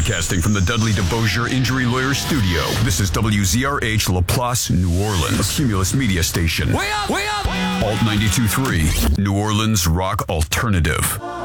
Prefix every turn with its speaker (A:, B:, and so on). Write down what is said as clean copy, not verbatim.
A: Broadcasting from the Dudley DeBosier Injury Lawyer Studio, this is WZRH Laplace, New Orleans, a Cumulus media station.
B: Way up! Way up!
A: Alt 92.3, New Orleans Rock Alternative.